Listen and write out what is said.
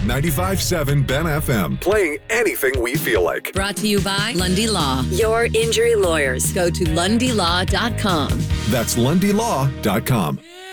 95.7 Ben FM. Playing anything we feel like. Brought to you by Lundy Law, your injury lawyers. Go to lundylaw.com. That's lundylaw.com.